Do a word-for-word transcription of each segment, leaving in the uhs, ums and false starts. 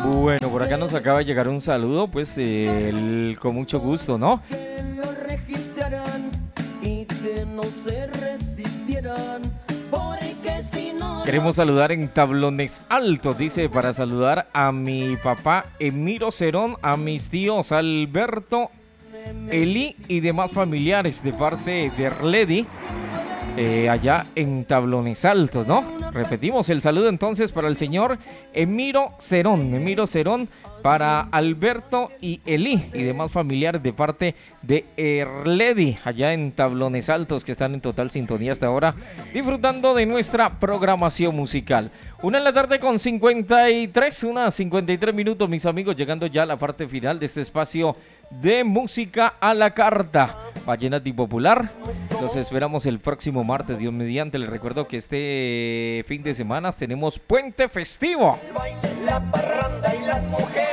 Bueno, por acá nos acaba de llegar un saludo, pues eh, el- con mucho gusto, ¿no? Lo registrarán y que no se resistieran, porque si no... Queremos saludar en Tablones Altos, dice, para saludar a mi papá Emiro Cerón, a mis tíos Alberto, Eli y demás familiares de parte de Erledi, eh, allá en Tablones Altos, ¿no? Repetimos el saludo entonces para el señor Emiro Cerón, Emiro Cerón, para Alberto y Eli y demás familiares de parte de Erledi, allá en Tablones Altos, que están en total sintonía hasta ahora, disfrutando de nuestra programación musical. Una en la tarde con cincuenta y tres, una cincuenta y tres minutos, mis amigos, llegando ya a la parte final de este espacio de música a la carta, Vallenato y Popular. Los esperamos el próximo martes, Dios mediante. Les recuerdo que este fin de semana tenemos puente festivo. La parranda y las mujeres.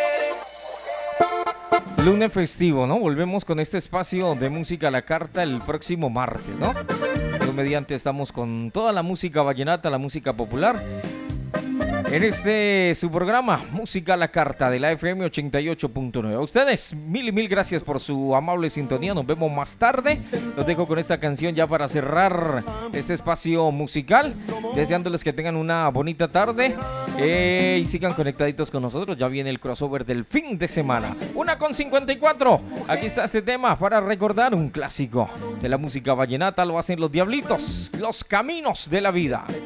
Lunes festivo, ¿no? Volvemos con este espacio de música a la carta el próximo martes, ¿no? Dios mediante estamos con toda la música vallenata, la música popular. En este su programa, Música a la Carta de la F M ochenta y ocho punto nueve. A ustedes, mil y mil gracias por su amable sintonía. Nos vemos más tarde. Los dejo con esta canción ya para cerrar este espacio musical. Deseándoles que tengan una bonita tarde eh, y sigan conectaditos con nosotros. Ya viene el crossover del fin de semana. Una con cincuenta y cuatro. Aquí está este tema para recordar un clásico de la música vallenata. Lo hacen los Diablitos, Los Caminos de la Vida.